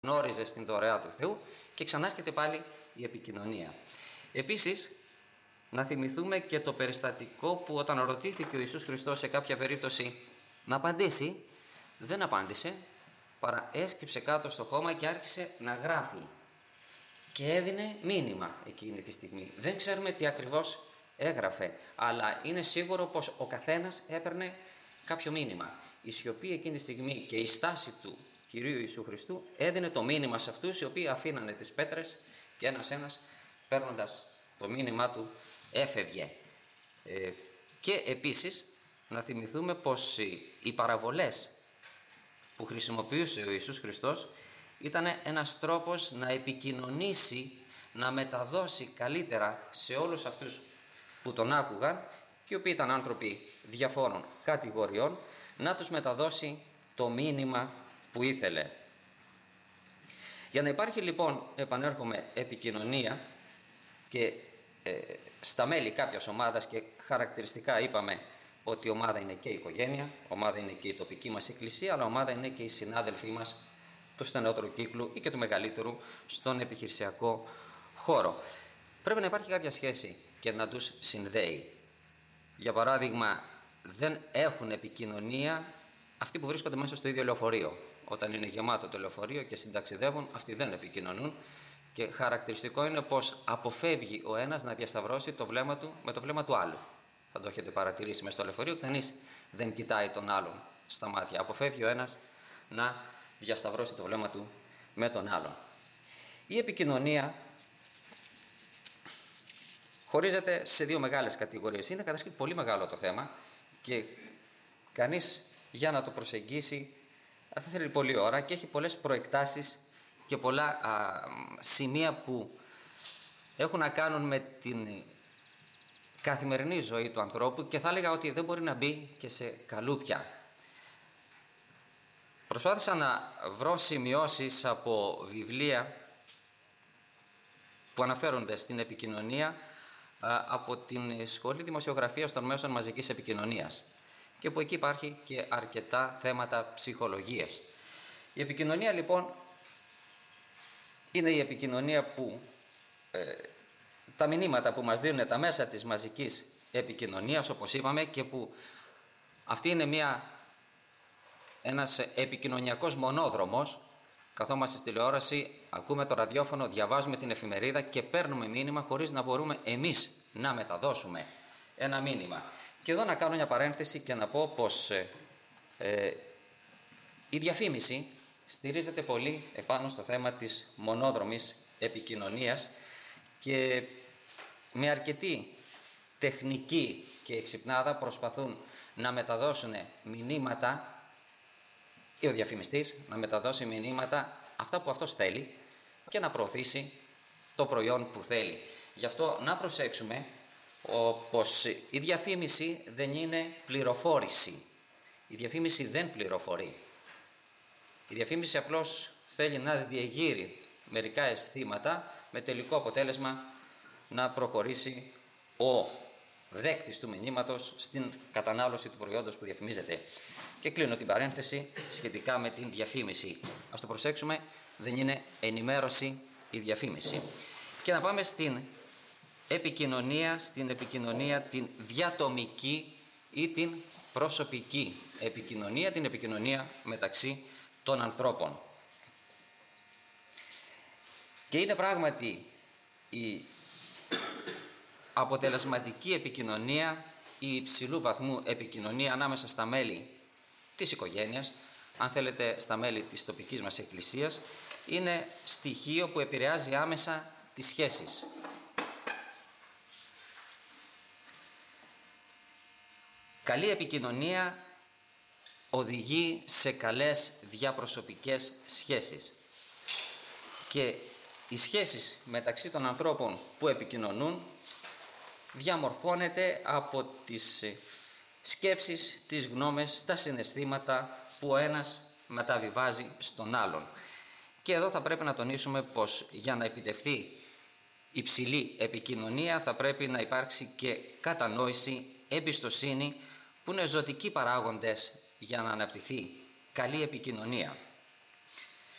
γνώριζε στην δωρεά του Θεού και ξανάρχεται πάλι η επικοινωνία. Επίσης, να θυμηθούμε και το περιστατικό που όταν ρωτήθηκε ο Ιησούς Χριστός σε κάποια περίπτωση να απαντήσει, δεν απάντησε, παρά έσκυψε κάτω στο χώμα και άρχισε να γράφει και έδινε μήνυμα εκείνη τη στιγμή. Δεν ξέρουμε τι ακριβώς έγραφε, αλλά είναι σίγουρο πως ο καθένας έπαιρνε κάποιο μήνυμα. Η σιωπή εκείνη τη στιγμή και η στάση του Κυρίου Ιησού Χριστού έδινε το μήνυμα σε αυτούς οι οποίοι αφήνανε τις πέτρες και ένας παίρνοντας το μήνυμά του έφευγε. Και επίσης να θυμηθούμε πως οι παραβολές που χρησιμοποιούσε ο Ιησούς Χριστός ήταν ένας τρόπος να επικοινωνήσει, να μεταδώσει καλύτερα σε όλους αυτούς που τον άκουγαν και οι οποίοι ήταν άνθρωποι διαφόρων κατηγοριών, να τους μεταδώσει το μήνυμα που ήθελε. Για να υπάρχει λοιπόν, επανέρχομαι, επικοινωνία και στα μέλη κάποιας ομάδας, και χαρακτηριστικά είπαμε ότι η ομάδα είναι και η οικογένεια, ομάδα είναι και η τοπική μας εκκλησία, αλλά ομάδα είναι και οι συνάδελφοί μας του στενότερου κύκλου ή και του μεγαλύτερου στον επιχειρησιακό χώρο. Πρέπει να υπάρχει κάποια σχέση και να τους συνδέει. Για παράδειγμα, δεν έχουν επικοινωνία αυτοί που βρίσκονται μέσα στο ίδιο λεωφορείο. Όταν είναι γεμάτο το λεωφορείο και συνταξιδεύουν, αυτοί δεν επικοινωνούν. Και χαρακτηριστικό είναι πως αποφεύγει ο ένας να διασταυρώσει το βλέμμα του με το βλέμμα του άλλου. Θα το έχετε παρατηρήσει μέσα στο λεωφορείο, κανείς δεν κοιτάει τον άλλον στα μάτια. Αποφεύγει ο ένας να διασταυρώσει το βλέμμα του με τον άλλον. Η επικοινωνία χωρίζεται σε δύο μεγάλες κατηγορίες. Είναι καταρχήν πολύ μεγάλο το θέμα και κανείς για να το προσεγγίσει θα θέλει πολλή ώρα και έχει πολλές προεκτάσεις και πολλά σημεία που έχουν να κάνουν με την καθημερινή ζωή του ανθρώπου και θα έλεγα ότι δεν μπορεί να μπει και σε καλούπια. Προσπάθησα να βρω σημειώσεις από βιβλία που αναφέρονται στην επικοινωνία από την Σχολή Δημοσιογραφίας των Μέσων Μαζικής Επικοινωνίας και που εκεί υπάρχει και αρκετά θέματα ψυχολογίας. Η επικοινωνία λοιπόν είναι η επικοινωνία που τα μηνύματα που μας δίνουν τα μέσα της μαζικής επικοινωνίας, όπως είπαμε, και που αυτή είναι ένας επικοινωνιακός μονόδρομος. Καθόμαστε στη τηλεόραση, ακούμε το ραδιόφωνο, διαβάζουμε την εφημερίδα και παίρνουμε μήνυμα χωρίς να μπορούμε εμείς να μεταδώσουμε ένα μήνυμα. Και εδώ να κάνω μια παρένθεση και να πω πως η διαφήμιση στηρίζεται πολύ επάνω στο θέμα της μονόδρομης επικοινωνίας και με αρκετή τεχνική και εξυπνάδα προσπαθούν να μεταδώσουν μηνύματα, ή ο διαφημιστής να μεταδώσει μηνύματα αυτά που αυτός θέλει και να προωθήσει το προϊόν που θέλει. Γι' αυτό να προσέξουμε πως η διαφήμιση δεν είναι πληροφόρηση. Η διαφήμιση δεν πληροφορεί. Η διαφήμιση απλώς θέλει να διεγείρει μερικά αισθήματα με τελικό αποτέλεσμα να προχωρήσει ο δέκτης του μηνύματος στην κατανάλωση του προϊόντος που διαφημίζεται. Και κλείνω την παρένθεση σχετικά με την διαφήμιση. Ας το προσέξουμε, δεν είναι ενημέρωση η διαφήμιση. Και να πάμε στην επικοινωνία την διατομική ή την προσωπική επικοινωνία, την επικοινωνία μεταξύ των ανθρώπων. Και είναι πράγματι η αποτελεσματική επικοινωνία, η υψηλού βαθμού επικοινωνία ανάμεσα στα μέλη της οικογένειας, αν θέλετε στα μέλη της τοπικής μας εκκλησίας, είναι στοιχείο που επηρεάζει άμεσα τις σχέσεις. Καλή επικοινωνία οδηγεί σε καλές διαπροσωπικές σχέσεις και οι σχέσεις μεταξύ των ανθρώπων που επικοινωνούν διαμορφώνεται από τις σκέψεις, τις γνώμες, τα συναισθήματα που ο ένας μεταβιβάζει στον άλλον. Και εδώ θα πρέπει να τονίσουμε πως για να επιτευχθεί υψηλή επικοινωνία θα πρέπει να υπάρξει και κατανόηση, εμπιστοσύνη που είναι ζωτικοί παράγοντες για να αναπτυχθεί καλή επικοινωνία.